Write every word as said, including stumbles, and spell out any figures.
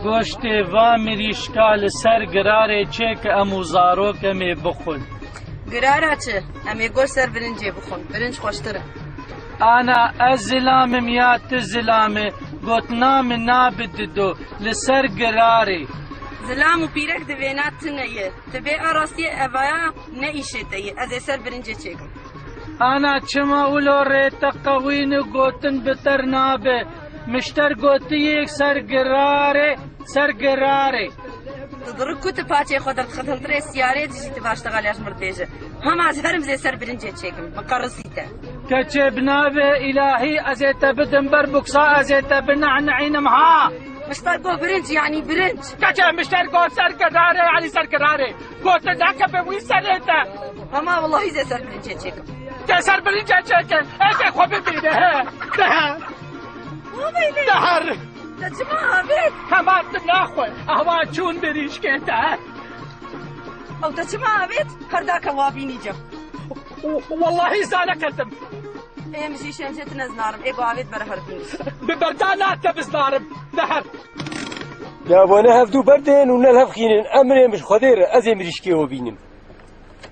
گۆشتێ وا مریشکا لەسەر گرارێ چێ کە ئەموو زارۆکەمێ بخۆن. گرارە چ؟ ئەمێ گۆشت سەر برنجێ بخۆن، برنج خۆشترە. ئانا ئەس زلامم یا تو زلامێ گوتنا من نابددۆ لەسەر گرارێ. زلام و پیرەک دەوێنات تنەیە، دەبێ ئاڕاستیە ئەڤایە نەئیشێتەیە، ئەزێ سەر برنجێ چێکم. ئانا چما ولۆ ڕێتە قەوین و گوتن بتەر نابێ، مشتەر گوتیەک سەر گرارێ سەر گرارێ. دڕک کوتە پاچێ خۆ دەرخەتەنترێ سیارێ دژیتە باشتەغالیاش مردێژە. هەماز هەرم زێ سەر برنجێ چێکم، بەقەڕسیتە. کەچێ بنابێ ئیلاهی ئەزێتە بدم بەر بوکسا ئەزێتە بنەعنەعینم ها. مشتەر گۆ برنج یعنی برنج. کەچێ مشتەر گۆ سەر گرارێ یعنی سەر گرارێ. گۆتە داکە بێ وی سەرێتە. هەما وەڵڵاهی زێ سەر برنجێ چێکم. تێ سەر برنجێ چێکن، ئێکێ خۆ ببینێ هێ. دەهە. دەهەر. دەچما ئابێت. هەمان ناخۆی، ئەوا چوون بریشکێتە. ئەو دەچما ئابێت، هەرداکە وابینی جەم. واللهی زانە کردم. ئێمژی شێنجێت نەزنارم، ئێگۆ ئاوێت بەرە هەربینی. ببەردا ناتە بزنارم، دەهەر. دابۆنە هەفتوو بەردێن و نەل هەفخینن ئەمرێ مش خۆدێرە ئەزێ مریشکێوە بینم.